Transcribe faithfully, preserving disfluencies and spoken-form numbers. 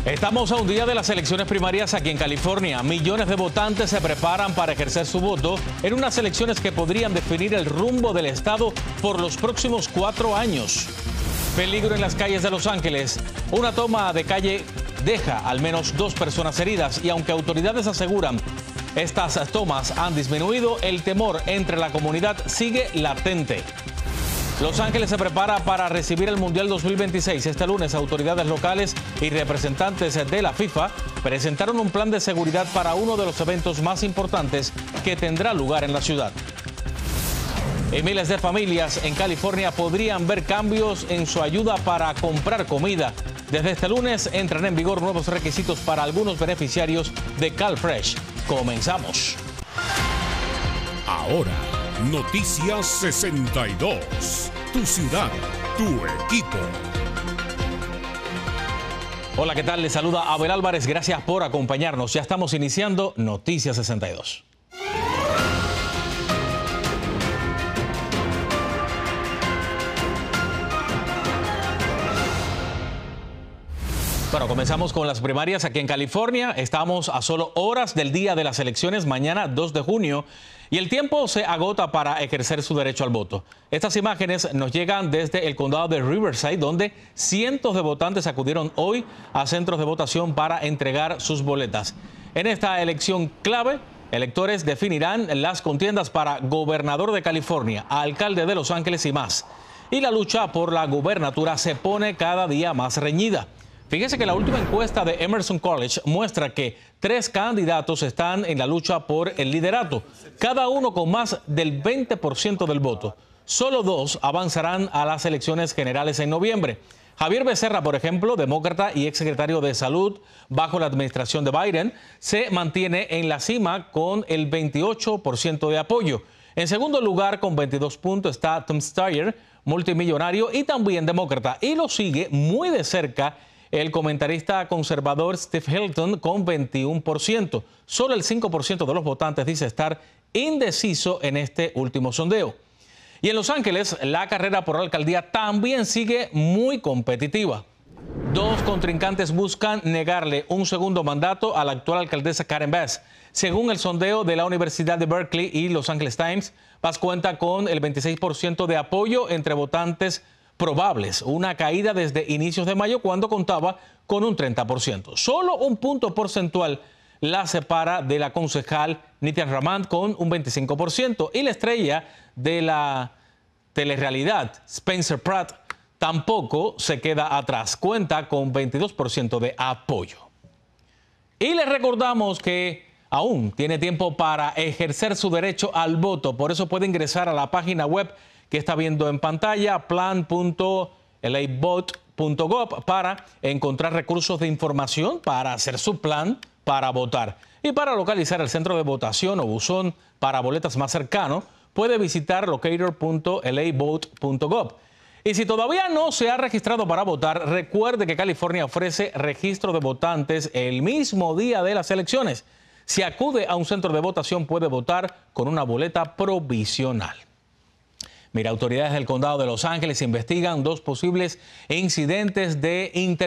Estamos a un día de las elecciones primarias aquí en California. Millones de votantes se preparan para ejercer su voto en unas elecciones que podrían definir el rumbo del estado por los próximos cuatro años. Peligro en las calles de Los Ángeles. Una toma de calle deja al menos dos personas heridas y aunque autoridades aseguran estas tomas han disminuido, el temor entre la comunidad sigue latente. Los Ángeles se prepara para recibir el Mundial dos mil veintiséis. Este lunes, autoridades locales y representantes de la FIFA presentaron un plan de seguridad para uno de los eventos más importantes que tendrá lugar en la ciudad. Y miles de familias en California podrían ver cambios en su ayuda para comprar comida. Desde este lunes entran en vigor nuevos requisitos para algunos beneficiarios de CalFresh. Comenzamos. Ahora, Noticias sesenta y dos. Tu ciudad, tu equipo. Hola, ¿qué tal? Les saluda Abel Álvarez. Gracias por acompañarnos. Ya estamos iniciando Noticias sesenta y dos. Bueno, comenzamos con las primarias aquí en California. Estamos a solo horas del día de las elecciones, mañana dos de junio, y el tiempo se agota para ejercer su derecho al voto. Estas imágenes nos llegan desde el condado de Riverside, donde cientos de votantes acudieron hoy a centros de votación para entregar sus boletas. En esta elección clave, electores definirán las contiendas para gobernador de California, alcalde de Los Ángeles y más. Y la lucha por la gubernatura se pone cada día más reñida. Fíjese que la última encuesta de Emerson College muestra que tres candidatos están en la lucha por el liderato, cada uno con más del veinte por ciento del voto. Solo dos avanzarán a las elecciones generales en noviembre. Javier Becerra, por ejemplo, demócrata y exsecretario de Salud bajo la administración de Biden, se mantiene en la cima con el veintiocho por ciento de apoyo. En segundo lugar, con veintidós puntos, está Tom Steyer, multimillonario y también demócrata, y lo sigue muy de cerca el comentarista conservador Steve Hilton con veintiuno por ciento. Solo el cinco por ciento de los votantes dice estar indeciso en este último sondeo. Y en Los Ángeles, la carrera por la alcaldía también sigue muy competitiva. Dos contrincantes buscan negarle un segundo mandato a la actual alcaldesa Karen Bass. Según el sondeo de la Universidad de Berkeley y Los Angeles Times, Bass cuenta con el veintiséis por ciento de apoyo entre votantes probables, una caída desde inicios de mayo cuando contaba con un treinta por ciento. Solo un punto porcentual la separa de la concejal Nitya Raman con un veinticinco por ciento y la estrella de la telerrealidad Spencer Pratt tampoco se queda atrás, cuenta con veintidós por ciento de apoyo. Y les recordamos que aún tiene tiempo para ejercer su derecho al voto, por eso puede ingresar a la página web que está viendo en pantalla, plan punto l a vote punto gov, para encontrar recursos de información para hacer su plan para votar. Y para localizar el centro de votación o buzón para boletas más cercano, puede visitar locator punto l a vote punto gov. Y si todavía no se ha registrado para votar, recuerde que California ofrece registro de votantes el mismo día de las elecciones. Si acude a un centro de votación, puede votar con una boleta provisional. Mira, autoridades del condado de Los Ángeles investigan dos posibles incidentes de intervención